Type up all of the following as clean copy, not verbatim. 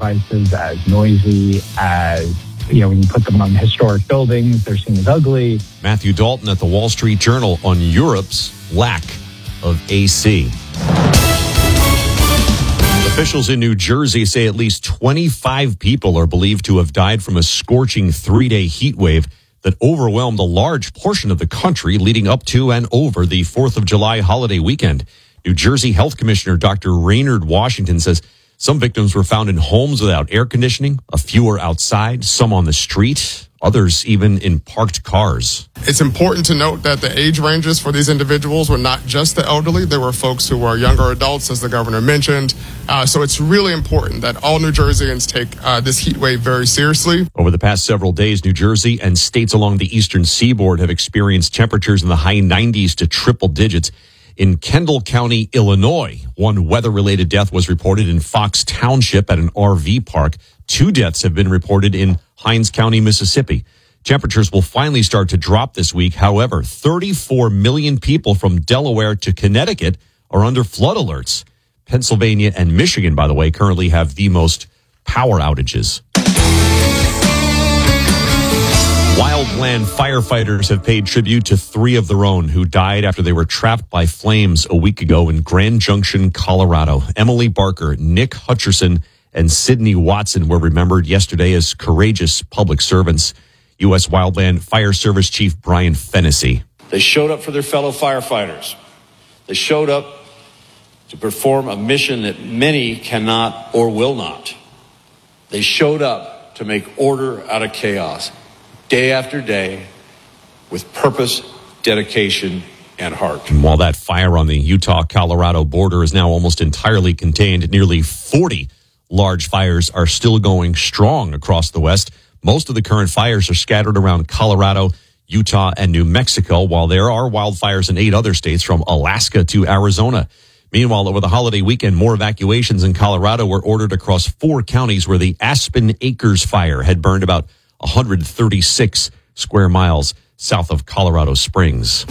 devices, as noisy, as, when you put them on historic buildings, they're seen as ugly. Matthew Dalton at the Wall Street Journal on Europe's lack of AC. Officials in New Jersey say at least 25 people are believed to have died from a scorching 3-day heat wave that overwhelmed a large portion of the country leading up to and over the 4th of July holiday weekend. New Jersey Health Commissioner Dr. Raynard Washington says some victims were found in homes without air conditioning, a few were outside, some on the street, others even in parked cars. It's important to note that the age ranges for these individuals were not just the elderly. There were folks who were younger adults, as the governor mentioned. So it's really important that all New Jerseyans take this heat wave very seriously. Over the past several days, New Jersey and states along the eastern seaboard have experienced temperatures in the high 90s to triple digits. In Kendall County, Illinois, one weather-related death was reported in Fox Township at an RV park. 2 deaths have been reported in Hinds County, Mississippi. Temperatures will finally start to drop this week. However, 34 million people from Delaware to Connecticut are under flood alerts. Pennsylvania and Michigan, by the way, currently have the most power outages. Wildland firefighters have paid tribute to 3 of their own who died after they were trapped by flames a week ago in Grand Junction, Colorado. Emily Barker, Nick Hutcherson, and Sidney Watson were remembered yesterday as courageous public servants. U.S. Wildland Fire Service Chief Brian Fennessy. They showed up for their fellow firefighters. They showed up to perform a mission that many cannot or will not. They showed up to make order out of chaos, day after day, with purpose, dedication, and heart. And while that fire on the Utah-Colorado border is now almost entirely contained, nearly 40 large fires are still going strong across the West. Most of the current fires are scattered around Colorado, Utah, and New Mexico, while there are wildfires in 8 other states from Alaska to Arizona. Meanwhile, over the holiday weekend, more evacuations in Colorado were ordered across 4 counties where the Aspen Acres fire had burned about 136 square miles south of Colorado Springs.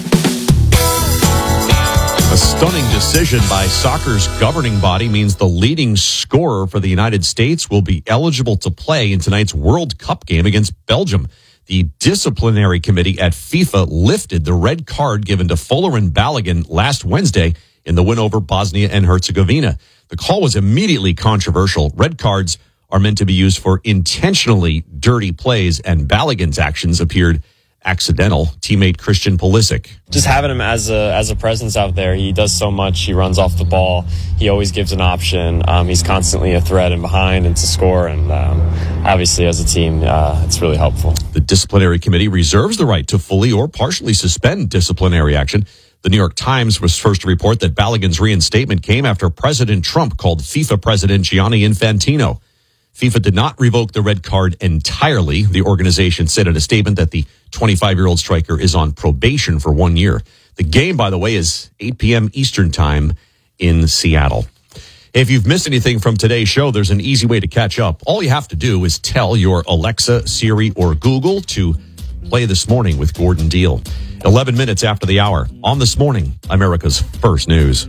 A stunning decision by soccer's governing body means the leading scorer for the United States will be eligible to play in tonight's World Cup game against Belgium. The disciplinary committee at FIFA lifted the red card given to Fuller and Balogun last Wednesday in the win over Bosnia and Herzegovina. The call was immediately controversial. Red cards are meant to be used for intentionally dirty plays, and Balogun's actions appeared accidental. Teammate Christian Pulisic. Just having him as a presence out there, he does so much. He runs off the ball. He always gives an option. He's constantly a threat and behind and to score. And obviously, as a team, it's really helpful. The disciplinary committee reserves the right to fully or partially suspend disciplinary action. The New York Times was first to report that Balogun's reinstatement came after President Trump called FIFA President Gianni Infantino. FIFA did not revoke the red card entirely. The organization said in a statement that the 25-year-old striker is on probation for 1 year. The game, by the way, is 8 p.m. Eastern time in Seattle. If you've missed anything from today's show, there's an easy way to catch up. All you have to do is tell your Alexa, Siri, or Google to play This Morning with Gordon Deal. 11 minutes after the hour on This Morning, America's First News.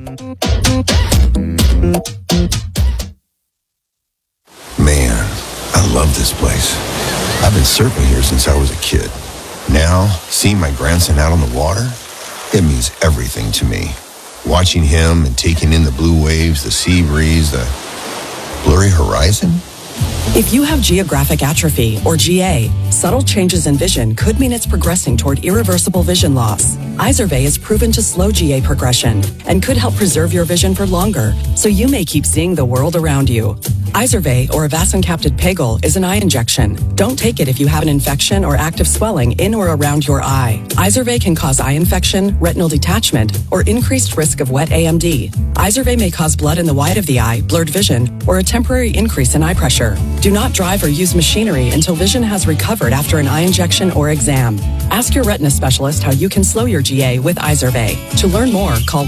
Man, I love this place. I've been surfing here since I was a kid. Now, seeing my grandson out on the water, it means everything to me. Watching him and taking in the blue waves, the sea breeze, the blurry horizon. If you have geographic atrophy, or GA, subtle changes in vision could mean it's progressing toward irreversible vision loss. Izervay is proven to slow GA progression and could help preserve your vision for longer, so you may keep seeing the world around you. Izervay, or avacincaptad pegol, is an eye injection. Don't take it if you have an infection or active swelling in or around your eye. Izervay can cause eye infection, retinal detachment, or increased risk of wet AMD. Izervay may cause blood in the white of the eye, blurred vision, or a temporary increase in eye pressure. Do not drive or use machinery until vision has recovered after an eye injection or exam. Ask your retina specialist how you can slow your GA with Izervay. To learn more, call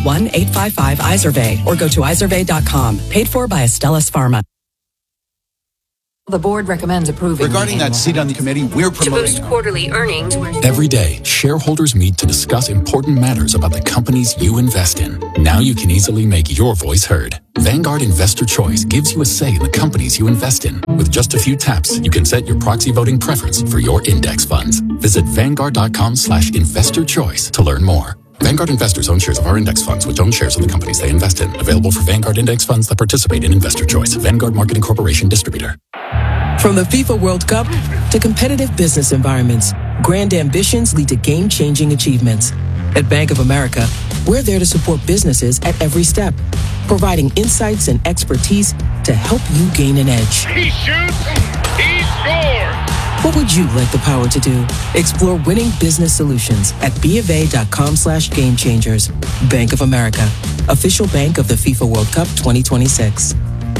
1-855-IZERVAY or go to izervay.com. Paid for by Astellas Pharma. The board recommends approving. Regarding that seat on the committee, we're promoting... To boost quarterly earnings. Every day, shareholders meet to discuss important matters about the companies you invest in. Now you can easily make your voice heard. Vanguard Investor Choice gives you a say in the companies you invest in. With just a few taps, you can set your proxy voting preference for your index funds. Visit Vanguard.com/investorchoice to learn more. Vanguard investors own shares of our index funds, which own shares of the companies they invest in. Available for Vanguard index funds that participate in Investor Choice. Vanguard Marketing Corporation Distributor. From the FIFA World Cup to competitive business environments, grand ambitions lead to game-changing achievements. At Bank of America, we're there to support businesses at every step, providing insights and expertise to help you gain an edge. He shoots, he scores! What would you like the power to do? Explore winning business solutions at BofA.com/gamechangers. Bank of America, official bank of the FIFA World Cup 2026.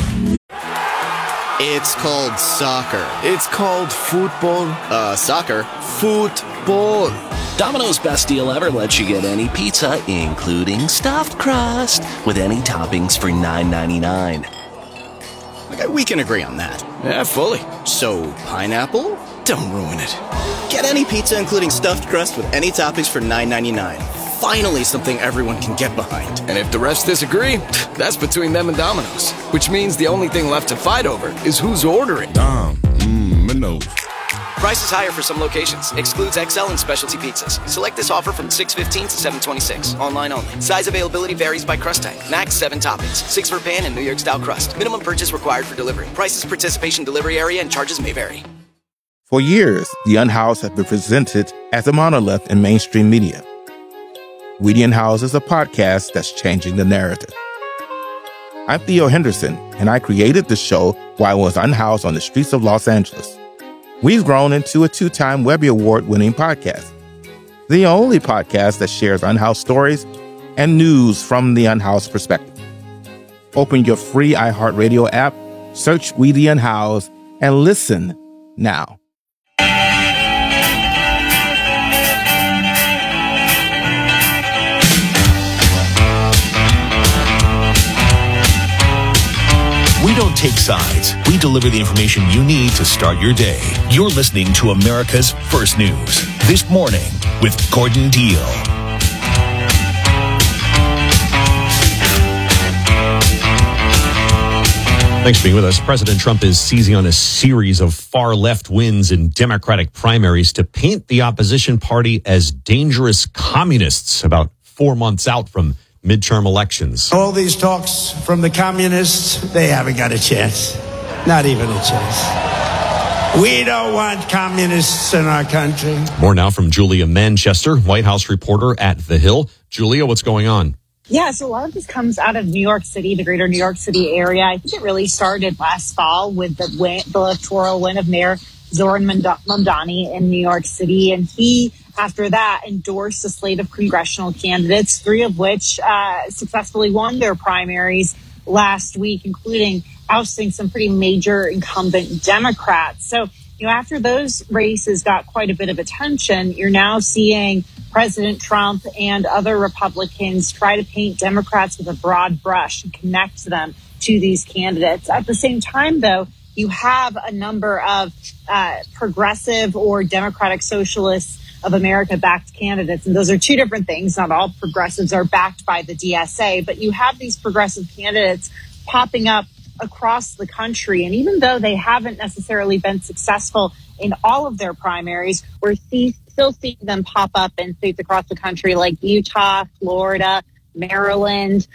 It's called soccer. It's called football. Soccer. Football. Domino's best deal ever lets you get any pizza, including stuffed crust, with any toppings for $9.99. Okay, we can agree on that. Yeah, fully. So, pineapple? Don't ruin it. Get any pizza, including stuffed crust, with any toppings for $9.99. Finally, something everyone can get behind. And if the refs disagree, that's between them and Domino's. Which means the only thing left to fight over is who's ordering. Domino's. Price is higher for some locations. Excludes XL and specialty pizzas. Select this offer from 6/15 to 7/26. Online only. Size availability varies by crust type. Max 7 toppings. 6 for pan and New York style crust. Minimum purchase required for delivery. Prices, participation, delivery area, and charges may vary. For years, The Unhoused has been presented as a monolith in mainstream media. We the Unhoused is a podcast that's changing the narrative. I'm Theo Henderson, and I created the show while I was unhoused on the streets of Los Angeles. We've grown into a 2-time Webby Award-winning podcast, the only podcast that shares unhoused stories and news from the unhoused perspective. Open your free iHeartRadio app, search We the Unhoused, and listen now. We don't take sides. We deliver the information you need to start your day. You're listening to America's First News. This Morning with Gordon Deal. Thanks for being with us. President Trump is seizing on a series of far-left wins in Democratic primaries to paint the opposition party as dangerous communists about 4 months out from midterm elections. All these talks from the communists, they haven't got a chance. Not even a chance. We don't want communists in our country. More now from Julia Manchester, White House reporter at The Hill. Julia, what's going on? Yeah, so a lot of this comes out of New York City, the greater New York City area. I think it really started last fall with the electoral win of Mayor Zoran Mamdani in New York City. And he, after that, endorsed a slate of congressional candidates, 3 of which successfully won their primaries last week, including ousting some pretty major incumbent Democrats. So, after those races got quite a bit of attention, you're now seeing President Trump and other Republicans try to paint Democrats with a broad brush and connect them to these candidates. At the same time, though, you have a number of progressive or Democratic Socialists of America-backed candidates. And those are 2 different things. Not all progressives are backed by the DSA, but you have these progressive candidates popping up across the country. And even though they haven't necessarily been successful in all of their primaries, we're still seeing them pop up in states across the country like Utah, Florida, Maryland.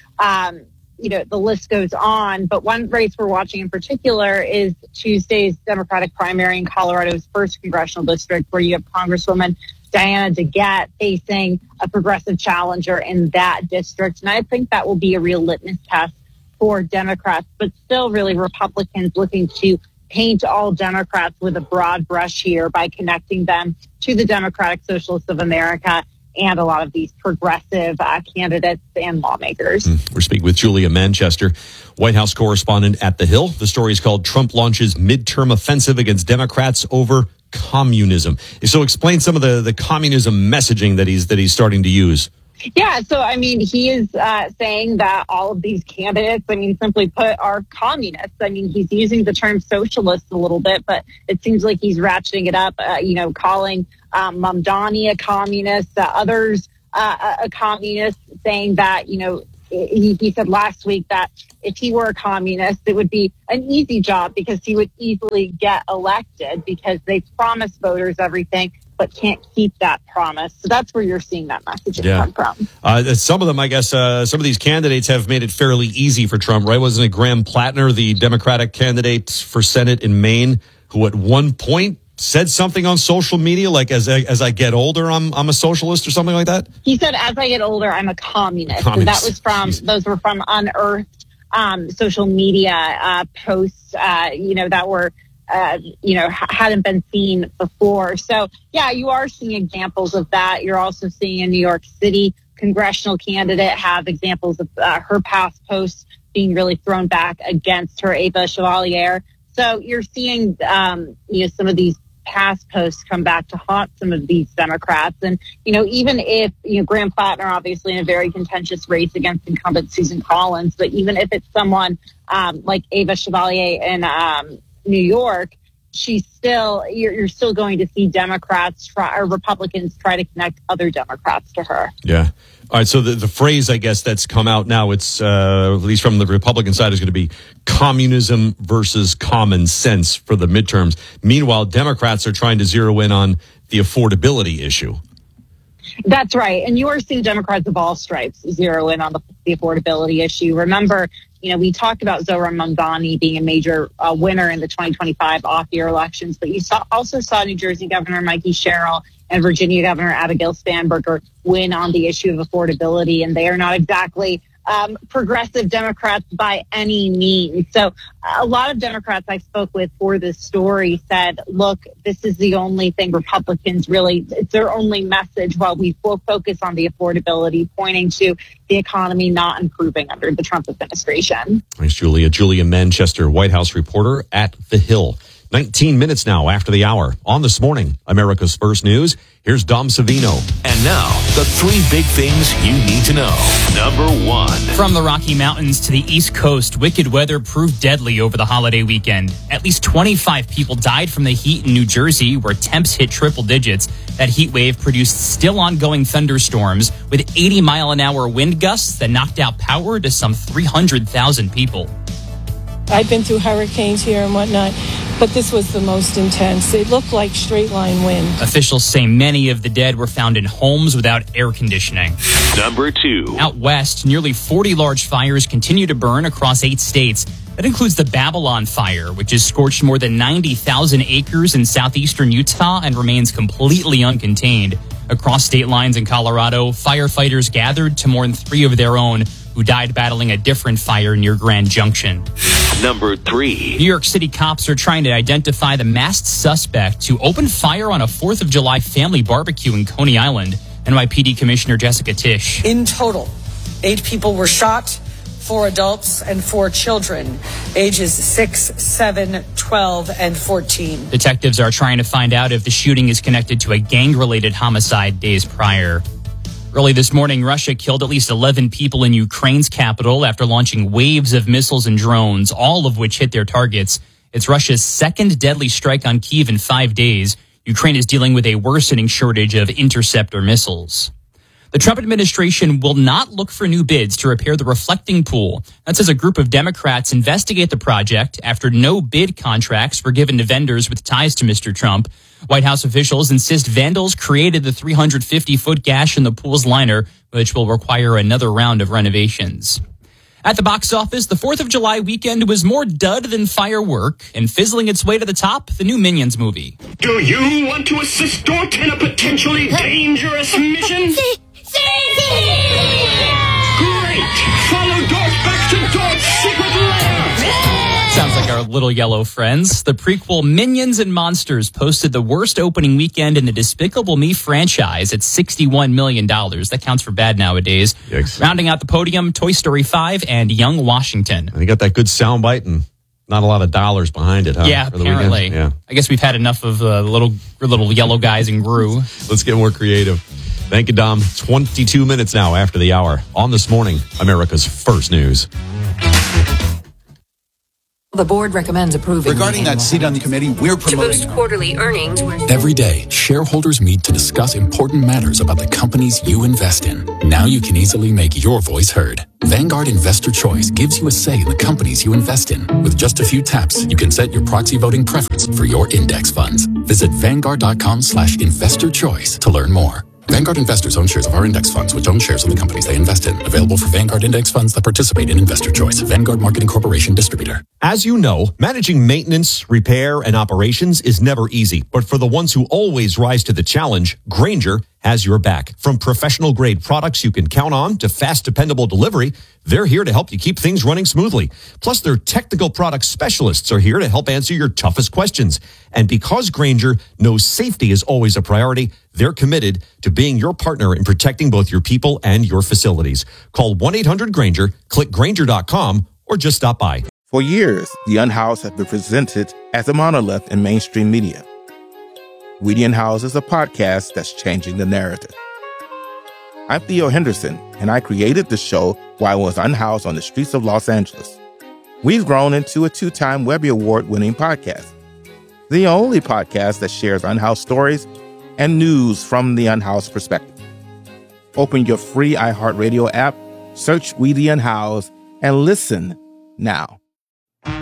The list goes on. But one race we're watching in particular is Tuesday's Democratic primary in Colorado's 1st congressional district, where you have Congresswoman Diana DeGette facing a progressive challenger in that district. And I think that will be a real litmus test for Democrats, but still really Republicans looking to paint all Democrats with a broad brush here by connecting them to the Democratic Socialists of America and a lot of these progressive candidates and lawmakers. We're speaking with Julia Manchester, White House correspondent at The Hill. The story is called Trump Launches Midterm Offensive Against Democrats Over Communism. So explain some of the communism messaging that he's starting to use. Yeah, so, I mean, he is saying that all of these candidates, I mean, simply put, are communists. I mean, he's using the term socialist a little bit, but it seems like he's ratcheting it up, calling Mamdani a communist, others a communist, saying that, he said last week that if he were a communist, it would be an easy job because he would easily get elected because they promise voters everything but can't keep that promise. So that's where you're seeing that message come from. Some of them, I guess, some of these candidates have made it fairly easy for Trump, right? Wasn't it Graham Plattner, the Democratic candidate for Senate in Maine, who at one point said something on social media like, as I get older, I'm a socialist or something like that? He said, as I get older, I'm a communist. And that was those were from unearthed social media posts, that were hadn't been seen before. So, yeah, you are seeing examples of that. You're also seeing in New York City, congressional candidate have examples of her past posts being really thrown back against her, Ava Chevalier. So you're seeing, some of these past posts come back to haunt some of these Democrats. And, even if, Graham Plattner, obviously in a very contentious race against incumbent Susan Collins, but even if it's someone like Ava Chevalier in New York, you're still going to see Republicans try to connect other Democrats to her. Yeah. All right. So the phrase, I guess, that's come out now, it's at least from the Republican side, is going to be communism versus common sense for the midterms. Meanwhile, Democrats are trying to zero in on the affordability issue. That's right. And you are seeing Democrats of all stripes zero in on the affordability issue. Remember, we talked about Zohran Mamdani being a major winner in the 2025 off-year elections, but you also saw New Jersey Governor Mikey Sherrill and Virginia Governor Abigail Spanberger win on the issue of affordability, and they are not exactly progressive Democrats by any means. So a lot of Democrats I spoke with for this story said, look, this is the only thing Republicans really, it's their only message while we will focus on the affordability, pointing to the economy not improving under the Trump administration. Thanks, Julia. Julia Manchester, White House reporter at The Hill. 19 minutes now after the hour. On This Morning, America's First News, here's Dom Savino. And now, the three big things you need to know. Number one. From the Rocky Mountains to the East Coast, wicked weather proved deadly over the holiday weekend. At least 25 people died from the heat in New Jersey, where temps hit triple digits. That heat wave produced still ongoing thunderstorms with 80-mile-an-hour wind gusts that knocked out power to some 300,000 people. I've been through hurricanes here and whatnot, but this was the most intense. It looked like straight line wind. Officials say many of the dead were found in homes without air conditioning. Number two. Out west, nearly 40 large fires continue to burn across 8 states. That includes the Babylon Fire, which has scorched more than 90,000 acres in southeastern Utah and remains completely uncontained. Across state lines in Colorado, firefighters gathered to mourn 3 of their own who died battling a different fire near Grand Junction. Number three. New York City cops are trying to identify the masked suspect who opened fire on a 4th of July family barbecue in Coney Island. NYPD Commissioner Jessica Tisch. In total, 8 people were shot, 4 adults and 4 children, ages 6, 7, 12, and 14. Detectives are trying to find out if the shooting is connected to a gang-related homicide days prior. Early this morning, Russia killed at least 11 people in Ukraine's capital after launching waves of missiles and drones, all of which hit their targets. It's Russia's second deadly strike on Kyiv in 5 days. Ukraine is dealing with a worsening shortage of interceptor missiles. The Trump administration will not look for new bids to repair the reflecting pool. That's as a group of Democrats investigate the project after no bid contracts were given to vendors with ties to Mr. Trump. White House officials insist vandals created the 350-foot gash in the pool's liner, which will require another round of renovations. At the box office, the 4th of July weekend was more dud than firework, and fizzling its way to the top, the new Minions movie. Do you want to assist Dork in a potentially dangerous mission? Great! Follow Dork back to Dork's secret lair! Sounds like our little yellow friends. The prequel Minions and Monsters posted the worst opening weekend in the Despicable Me franchise at $61 million. That counts for bad nowadays. Yikes. Rounding out the podium, Toy Story 5 and Young Washington. And they got that good soundbite and not a lot of dollars behind it, huh? Yeah, for the apparently. weekend? Yeah. I guess we've had enough of little yellow guys in Gru. Let's get more creative. Thank you, Dom. 22 minutes now after the hour. On This Morning, America's First News. The board recommends approving. Regarding that seat on the committee, we're promoting. To boost quarterly earnings. Every day, shareholders meet to discuss important matters about the companies you invest in. Now you can easily make your voice heard. Vanguard Investor Choice gives you a say in the companies you invest in. With just a few taps, you can set your proxy voting preference for your index funds. Visit Vanguard.com/investorchoice to learn more. Vanguard investors own shares of our index funds, which own shares of the companies they invest in. Available for Vanguard index funds that participate in Investor Choice. Vanguard Marketing Corporation distributor. As you know, managing maintenance, repair, and operations is never easy. But for the ones who always rise to the challenge, Grainger has your back. From professional-grade products you can count on to fast, dependable delivery, they're here to help you keep things running smoothly. Plus, their technical product specialists are here to help answer your toughest questions. And because Grainger knows safety is always a priority, they're committed to being your partner in protecting both your people and your facilities. Call 1-800-GRAINGER, click Grainger.com, or just stop by. For years, the Unhoused have been presented as a monolith in mainstream media. Weedy and House is a podcast that's changing the narrative. I'm Theo Henderson, and I created the show while I was unhoused on the streets of Los Angeles. We've grown into a 2-time Webby Award-winning podcast, the only podcast that shares unhoused stories and news from the unhoused perspective. Open your free iHeartRadio app, search Weedy and House, and listen now.